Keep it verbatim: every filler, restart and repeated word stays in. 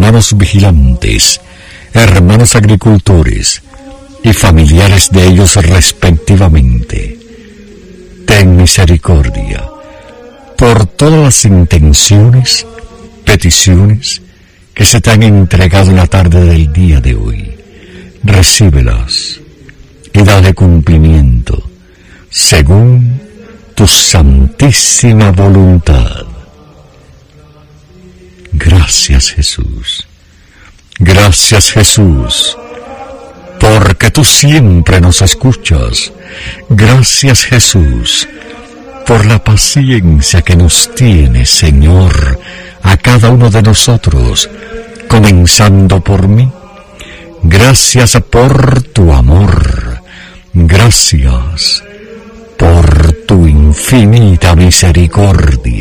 hermanos vigilantes, hermanos agricultores y familiares de ellos respectivamente. Ten misericordia por todas las intenciones, peticiones que se te han entregado en la tarde del día de hoy. Recíbelas y dale cumplimiento según tu santísima voluntad. Gracias, Jesús. Gracias, Jesús, porque tú siempre nos escuchas. Gracias, Jesús, por la paciencia que nos tienes, Señor, a cada uno de nosotros, comenzando por mí. Gracias por tu amor. Gracias por tu infinita misericordia.